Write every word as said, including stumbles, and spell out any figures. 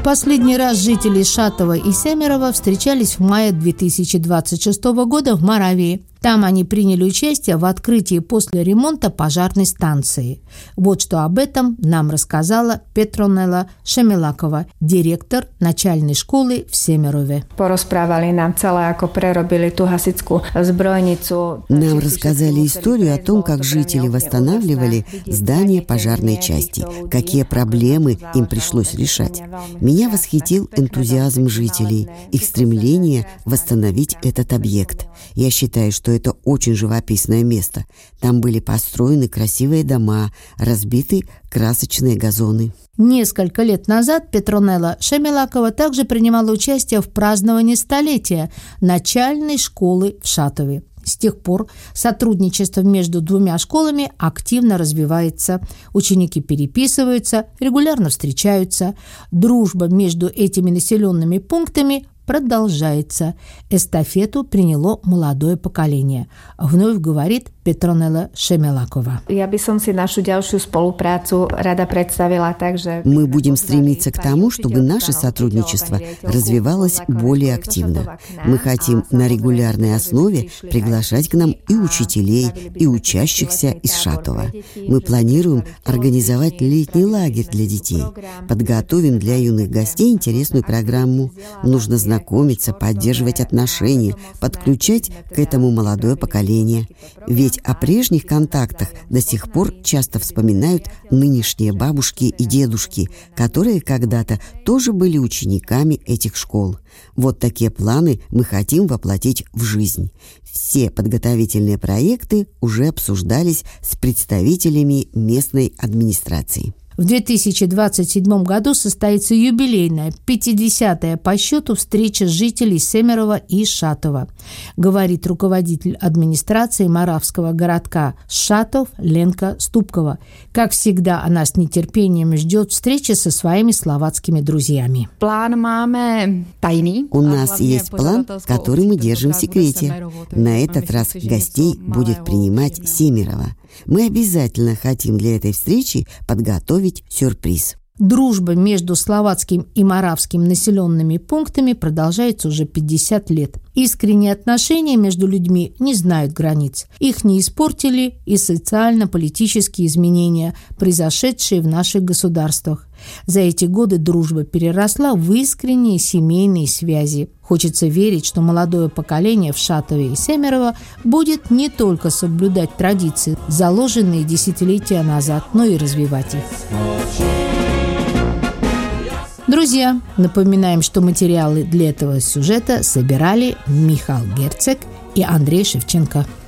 Последний раз жители Шатова и Семерово встречались в мае две тысячи двадцать шестого года в Моравии. Там они приняли участие в открытии после ремонта пожарной станции. Вот что об этом нам рассказала Петронела Шемелакова, директор начальной школы в Семерове. Порозprávali нам celé, ako prerobili tú hasičskú zbrojnicu. Нам рассказали историю о том, как жители восстанавливали здание пожарной части, какие проблемы им пришлось решать. Меня восхитил энтузиазм жителей, их стремление восстановить этот объект. Я считаю, что это очень живописное место. Там были построены красивые дома, разбиты красочные газоны. Несколько лет назад Петронела Шемелакова также принимала участие в праздновании столетия начальной школы в Шатове. С тех пор сотрудничество между двумя школами активно развивается. Ученики переписываются, регулярно встречаются. Дружба между этими населенными пунктами продолжается. Эстафету приняло молодое поколение. Вновь говорит Петронела Шемелакова. Я бы som si нашу ďalšiu spoluprácu rada predstavila так же. Мы будем стремиться к тому, чтобы наше сотрудничество развивалось более активно. Мы хотим на регулярной основе приглашать к нам и учителей, и учащихся из Шатова. Мы планируем организовать летний лагерь для детей. Подготовим для юных гостей интересную программу. Нужно знать знакомиться, поддерживать отношения, подключать к этому молодое поколение. Ведь о прежних контактах до сих пор часто вспоминают нынешние бабушки и дедушки, которые когда-то тоже были учениками этих школ. Вот такие планы мы хотим воплотить в жизнь. Все подготовительные проекты уже обсуждались с представителями местной администрации. В две тысячи двадцать седьмом году состоится юбилейная, пятидесятая по счету встреча жителей Семерова и Шатова, говорит руководитель администрации Моравского городка Шатов Ленка Ступкова. Как всегда, она с нетерпением ждет встречи со своими словацкими друзьями. План máme tajný. У нас есть план, который мы держим в секрете. На этот раз гостей будет принимать Семерово. Мы обязательно хотим для этой встречи подготовить сюрприз. Дружба между словацким и моравским населенными пунктами продолжается уже пятьдесят лет. Искренние отношения между людьми не знают границ. Их не испортили и социально-политические изменения, произошедшие в наших государствах. За эти годы дружба переросла в искренние семейные связи. Хочется верить, что молодое поколение в Шатове и Семерово будет не только соблюдать традиции, заложенные десятилетия назад, но и развивать их. Друзья, напоминаем, что материалы для этого сюжета собирали Михаил Герцег и Андрей Шевченко.